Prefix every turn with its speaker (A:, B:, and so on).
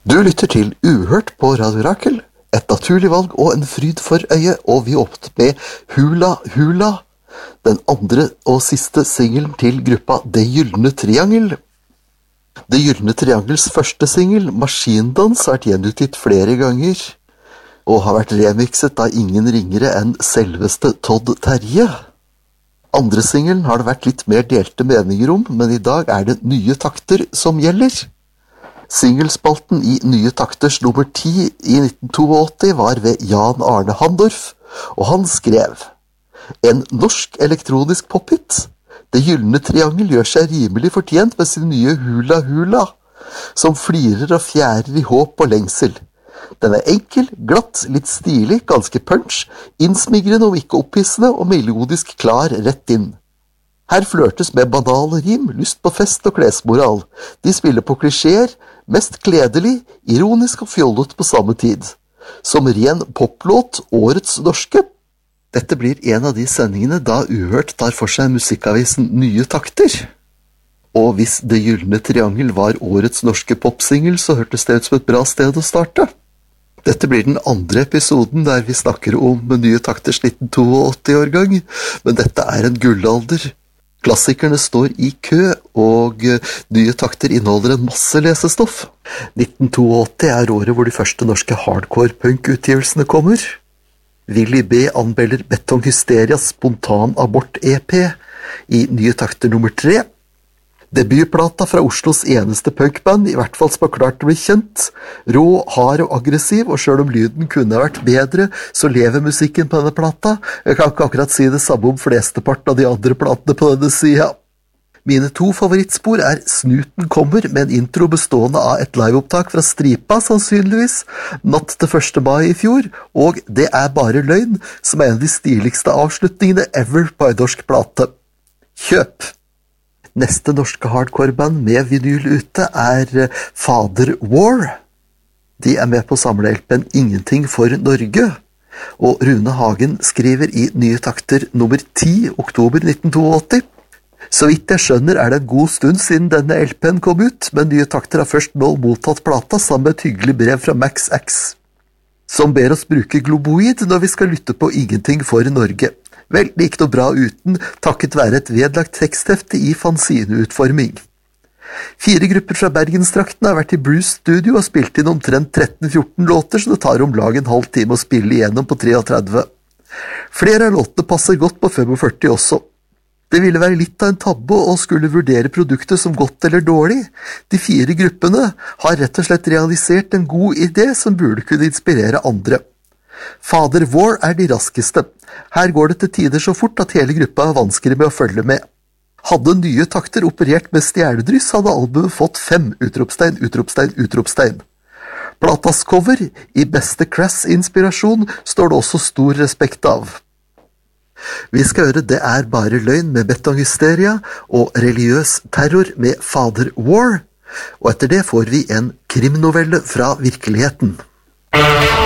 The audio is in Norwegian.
A: Du lytter til Uhørt på Radio Rakel, et naturlig valg og en fryd for øyet, og vi åpnet med Hula Hula, den andre og siste singelen til gruppa Det Gyldne Triangel. Det Gyldne Triangels første singel, Maskindans, har vært gjenutgitt flere ganger, og har vært remixet av ingen ringere enn selveste Todd Terje. Andre singelen har det vært litt mer delte meninger om, men i dag er det Nye Takter som gjelder. Singelspalten i Nye Takters nummer 10 i 1982 var ved Jan Arne Handorf, og han skrev: En norsk elektronisk pophit. Det Gyldne Triangel gjør seg rimelig fortjent med sin nye Hula Hula, som flirer og fjærer i håp og lengsel. Den er enkel, glatt, litt stilig, ganske punch, innsmigrende om ikke opphissende og melodisk klar rett inn. Her flørtes med banale rim, lyst på fest og klesmoral. De spiller på klisjeer, mest kledelig, ironisk og fjollet på samme tid. Som ren poplåt, årets norske. Dette blir en av de sendingene da Uhørt tar for seg musikkavisen Nye Takter. Og hvis Det Gyldne Triangel var årets norske popsingel, så hørtes det ut som et bra sted å starte. Dette blir den andre episoden der vi snakker om Nye Takters 1982-årgang, men dette er en gullalder. Klassikerne står i kø, og Nye Takter inneholder en masse lesestoff. 1982 er året hvor de første norske hardcore-punk-utgivelsene kommer. Willy B. anmelder Betong Hysterias Spontan Abort-EP i Nye Takter nummer 3. Debutplata fra Oslos eneste punkband, i hvert fall som har klart å bli kjent. Rå, hard og aggressiv, og selv om lyden kunne ha vært bedre, så lever musikken på denne plata. Jeg kan ikke akkurat si det samme om flesteparten av de andre platene på denne sida. Mine to favorittspor er Snuten kommer, med en intro bestående av et liveopptak fra Stripa, sannsynligvis, natt til 1. mai i fjor, og Det er bare løgn, som er en av de stiligste avslutningene ever på en norsk plate. Kjøp! Neste norske hardcore-band med vinyl ute er Father War. De er med på samle-LPen Ingenting for Norge, og Rune Hagen skriver i Nye Takter nummer 10, oktober 1982. Så vidt jeg skjønner er det en god stund siden denne LPen kom ut, men Nye Takter har først nå mottatt plata sammen med et hyggelig brev fra Max X, som ber oss bruke Globoid når vi skal lytte på Ingenting for Norge. Vel, det gikk noe bra uten, takket være et vedlagt teksthefte i fanzineutforming. 4 grupper fra Bergenstrakten har vært i Bruce Studio og spilt inn omtrent 13-14 låter, så det tar om lag en halv time å spille igjennom på 33. Flere av låtene passer godt på 45 også. Det ville være litt av en tabbe å skulle vurdere produktet som godt eller dårlig. De 4 gruppene har rett og slett realisert en god idé som burde kunne inspirere andre. Father War er de raskeste. Her går det til tider så fort at hele gruppa er vanskelig med å følge med. Hadde Nye Takter operert med stjernedryss, hadde albumet fått 5 utropstegn, utropstegn, utropstegn. Platas cover, i beste Crass-inspirasjon, står det også stor respekt av. Vi skal høre Det er bare løgn med Betong Hysteria og Religiøs terror med Father War, og etter det får vi en krimnovelle fra virkeligheten.